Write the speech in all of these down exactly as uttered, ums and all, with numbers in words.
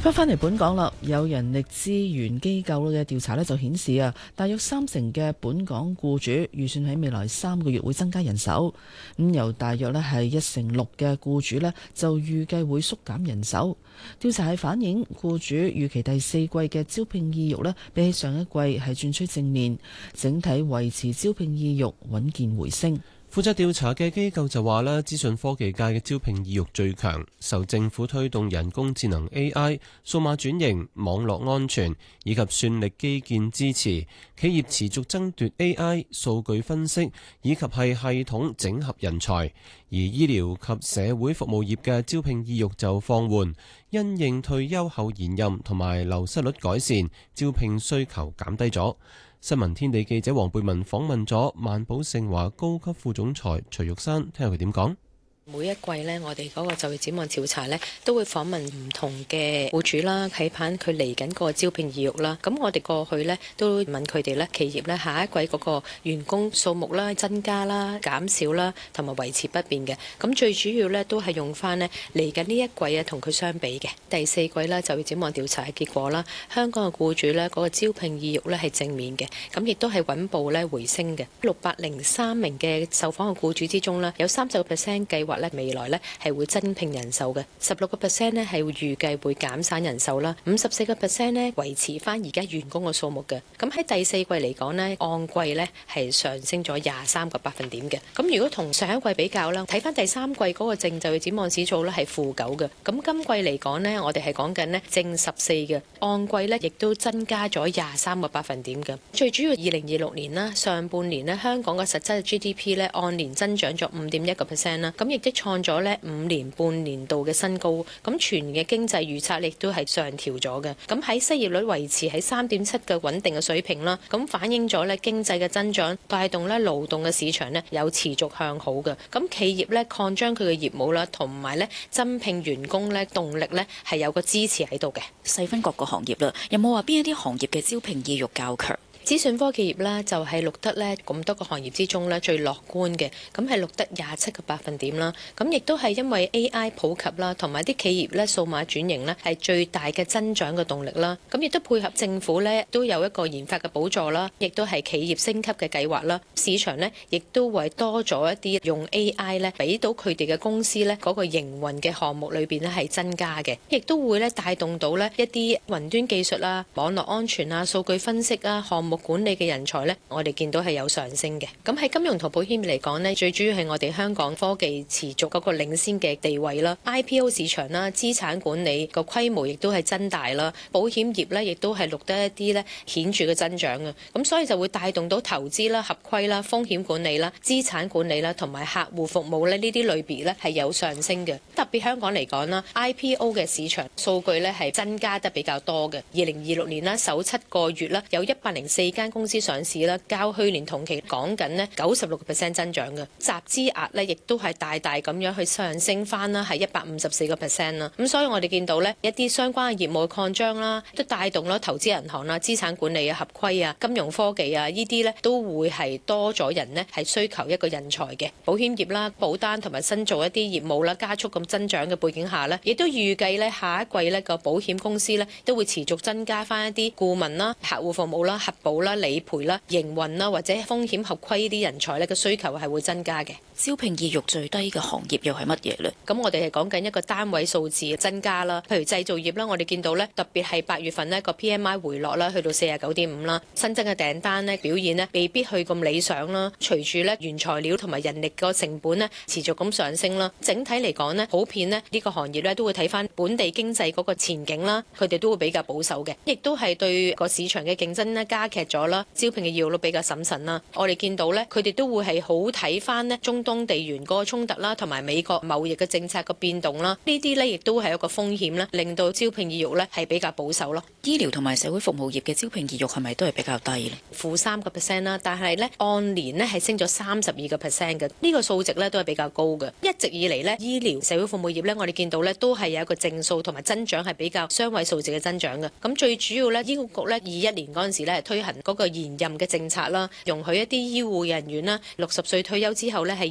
翻返嚟本港啦，有人力資源機構嘅調查呢就顯示啊，大約三成嘅本港僱主預算喺未來三個月會增加人手，咁由大約呢係一成六嘅僱主呢就預計會縮減人手。調查係反映僱主預期第四季嘅招聘意欲呢比起上一季係轉趨正面，整體維持招聘意欲穩健回升。 負責調查嘅機構就話啦，資訊科技界嘅招聘意欲最強，受政府推動人工智能 A I、數碼轉型、網絡安全以及算力基建支持，企業持續爭奪 A I、數據分析以及係系統整合人才，而醫療及社會服務業嘅招聘意欲就放緩，因應退休後延任同埋流失率改善，招聘需求減低咗。新聞天地記者黃貝文訪問咗萬寶盛華高級副總裁徐玉山，聽下佢點講。 每一季呢，我哋嗰個就業展望調查呢，都會訪問唔同嘅僱主啦，睇返佢嚟緊個招聘意欲啦。咁我哋過去呢，都問佢哋呢，企業呢下一季嗰個員工數目啦、增加啦、減少啦，同埋維持不變嘅。咁最主要呢，都係用返呢嚟緊呢一季啊，同佢相比嘅第四季啦，就業展望調查嘅結果啦，香港嘅僱主呢，嗰個招聘意欲呢係正面嘅，咁亦都係穩步呢回升嘅。六百零三名嘅受訪嘅僱主之中呢，有三十個 percent 計劃未來呢係會增聘人手嘅，十六個 percent 呢係會預計會減散人手啦，五十四個 percent 呢維持翻而家員工嘅數目嘅。咁喺第四季嚟講呢，按季呢係上升咗廿三個百分點嘅。咁如果同上一季比較啦，睇翻第三季嗰個正就業展望指數呢係負九嘅。咁今季嚟講呢，我哋係講緊呢正十四嘅，按季呢亦都增加咗廿三個百分點嘅。最主要二零二六年啦，上半年呢，香港嘅實質 G D P 呢按年增長咗五點一個 percent 啦，咁亦都創咗呢五年半年度嘅新高，咁全年嘅經濟預測亦都係上調咗嘅。咁喺失業率維持喺三點七嘅穩定嘅水平啦，咁反映咗呢經濟嘅增長，帶動呢勞動嘅市場呢有持續向好嘅。咁企業呢擴張佢嘅業務啦，同埋呢增聘員工呢動力呢係有個支持喺度嘅。 細分各個行業啦，有冇話邊一啲行業嘅招聘意欲較強？ 資訊科技業呢，就係錄得呢咁多個行業之中呢最樂觀嘅，咁係錄得廿七個百分點啦。咁亦都係因為 A I 普及啦，同埋啲企業呢數碼轉型呢係最大嘅增長嘅動力啦。咁亦都配合政府呢都有一個研發嘅補助啦，亦都係企業升級嘅計劃啦。市場呢亦都會多咗一啲用 A I 呢俾到佢哋嘅公司呢嗰個營運嘅項目裏邊呢係增加嘅，亦都會呢帶動到呢一啲雲端技術啦、網絡安全啊、數據分析啊、項目管理嘅人才呢，我哋見到係有上升嘅。咁喺金融同保險嚟講呢，最主要係我哋香港科技持續嗰個領先嘅地位啦。I P O 市場啦，資產管理個規模亦都係增大啦。保險業呢，亦都係錄得一啲呢顯著嘅增長嘅。咁所以就會帶動到投資啦、合規啦、風險管理啦、資產管理啦，同埋客戶服務咧呢啲類別呢係有上升嘅。特別香港嚟講啦 ，I P O 嘅市場數據呢係增加得比較多嘅。二零二六年啦，首七個月啦，有一百零四間公司上市啦，較去年同期講緊呢九十六個 percent 增長嘅，集資額呢亦都係大大咁樣去上升翻啦，係一百五十四個 percent 啦。咁所以我哋見到呢一啲相關嘅業務嘅擴張啦，都帶動咗投資銀行啦、資產管理啊、合規啊、金融科技啊呢啲呢都會係多咗人呢係需求一個人才嘅。保險業啦、保單同埋新做一啲業務啦，加速咁增長嘅背景下呢，亦都預計呢下一季呢個保險公司呢都會持續增加翻一啲顧問啦、客戶服務啦、核保啦、理賠啦、營運啦或者風險合規呢啲人才呢個需求係會增加嘅。 招聘意欲最低嘅行業又係乜嘢呢？ 咁我哋係講緊一個單位數字增加啦，譬如製造業啦，我哋見到呢，特別係八月份呢個 P M I 回落啦，去到四十九點五啦，新增嘅訂單呢表現呢未必去咁理想啦。隨住呢原材料同埋人力個成本呢持續咁上升啦，整體嚟講呢，普遍呢呢個行業呢都會睇翻本地經濟嗰個前景啦，佢哋都會比較保守嘅，亦都係對個市場嘅競爭呢加劇咗啦，招聘嘅要率比較審慎啦。我哋見到呢，佢哋都會係好睇翻呢中東地緣嗰個衝突啦，同埋美國貿易嘅政策個變動啦，呢啲呢亦都係一個風險啦，令到招聘意欲呢係比較保守咯。 醫療同埋社會服務業嘅招聘意欲係咪都係比較低呢？ 負三個 percent 啦，但係呢按年呢係升咗三十二個 percent 嘅，呢個數值呢都係比較高嘅。一直以嚟呢，醫療社會服務業呢，我哋見到呢都係有一個正數同埋增長係比較雙位數字嘅增長嘅。咁最主要呢，醫管局呢二一年嗰陣時呢係推行嗰個延任嘅政策啦，容許一啲醫護人員啦六十歲退休之後呢係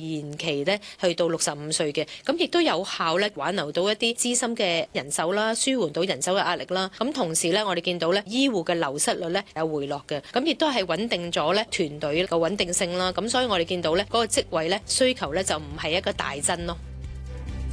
延期咧去到六十五歲嘅，咁亦都有效咧挽留到一啲資深嘅人手啦，舒緩到人手嘅壓力啦。咁同時咧，我哋見到咧醫護嘅流失率咧有回落嘅，咁亦都係穩定咗咧團隊嘅穩定性啦。咁所以我哋見到咧嗰個職位咧需求咧就唔係一個大增咯。